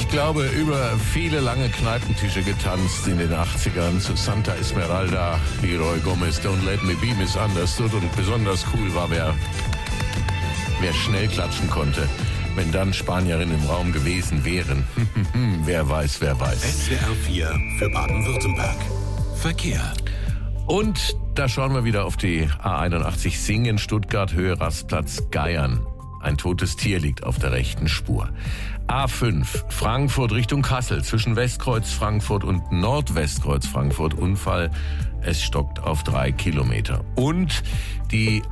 glaube, über viele lange Kneipentische getanzt in den 80ern zu Santa Esmeralda, Leroy Gomez, Don't Let Me Be Misunderstood. Und besonders cool war, wer schnell klatschen konnte, wenn dann Spanierinnen im Raum gewesen wären. Wer weiß. SWR 4 für Baden-Württemberg. Verkehr. Und da schauen wir wieder auf die A81 Singen, Stuttgart, Höhe Rastplatz Geiern. Ein totes Tier liegt auf der rechten Spur. A5 Frankfurt Richtung Kassel zwischen Westkreuz Frankfurt und Nordwestkreuz Frankfurt Unfall. Es stockt auf 3 Kilometer. Und die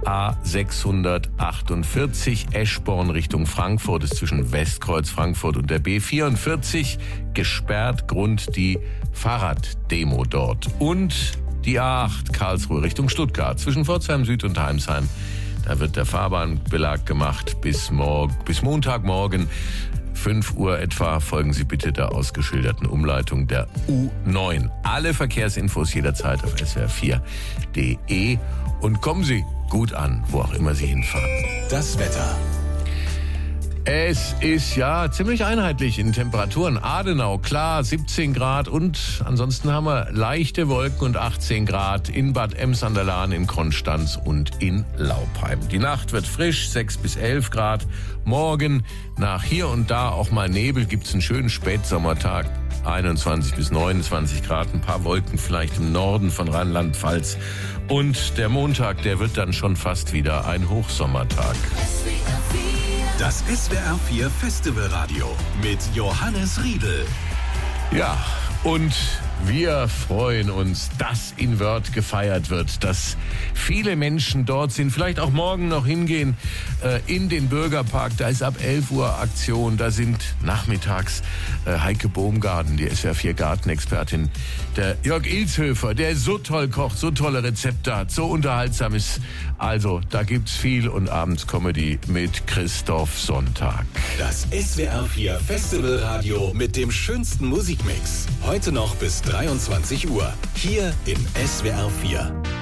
A648 Eschborn Richtung Frankfurt ist zwischen Westkreuz Frankfurt und der B44 gesperrt. Grund die Fahrraddemo dort. Und die A8 Karlsruhe Richtung Stuttgart zwischen Pforzheim Süd und Heimsheim. Da wird der Fahrbahnbelag gemacht bis Montagmorgen 5 Uhr etwa. Folgen Sie bitte der ausgeschilderten Umleitung der U9. Alle Verkehrsinfos jederzeit auf swr4.de und kommen Sie gut an, wo auch immer Sie hinfahren. Das Wetter. Es ist ja ziemlich einheitlich in Temperaturen. Adenau, klar, 17 Grad und ansonsten haben wir leichte Wolken und 18 Grad in Bad Ems an der Lahn, in Konstanz und in Laupheim. Die Nacht wird frisch, 6 bis 11 Grad. Morgen nach hier und da auch mal Nebel gibt's einen schönen Spätsommertag. 21 bis 29 Grad, ein paar Wolken vielleicht im Norden von Rheinland-Pfalz. Und der Montag, der wird dann schon fast wieder ein Hochsommertag. Das SWR 4 Festivalradio mit Johannes Riedel. Ja, und wir freuen uns, dass in Wörth gefeiert wird, dass viele Menschen dort sind, vielleicht auch morgen noch hingehen in den Bürgerpark. Da ist ab 11 Uhr Aktion, da sind nachmittags Heike Baumgarten, die SWR 4 Gartenexpertin, der Jörg Ilshöfer, der so toll kocht, so tolle Rezepte hat, so unterhaltsam ist. Also, da gibt's viel und abends Comedy mit Christoph Sonntag. Das SWR 4 Festivalradio mit dem schönsten Musikmix. Heute noch bis 23 Uhr. Hier in SWR 4.